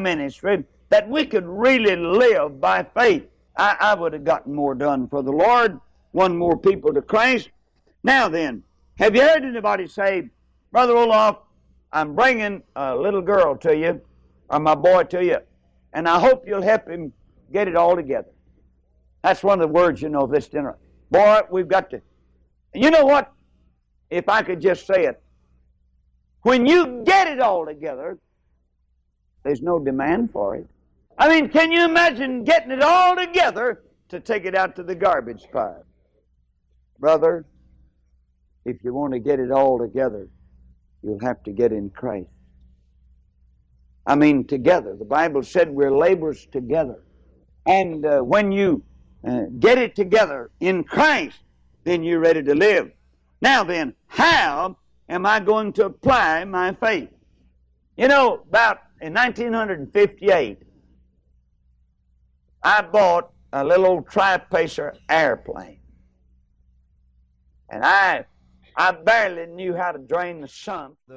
ministry that we could really live by faith. I would have gotten more done for the Lord, won more people to Christ. Now then, have you heard anybody say, Brother Olaf, I'm bringing a little girl to you, or my boy to you, and I hope you'll help him get it all together. That's one of the words, of this dinner. Boy, we've got to. And you know what? If I could just say it, when you get it all together, there's no demand for it. I mean, can you imagine getting it all together to take it out to the garbage pile? Brother, if you want to get it all together, you'll have to get in Christ. I mean, together. The Bible said we're laborers together. And when you get it together in Christ, then you're ready to live. Now then, how am I going to apply my faith? About in 1958, I bought a little old Tri-Pacer airplane. And I barely knew how to drain the sump.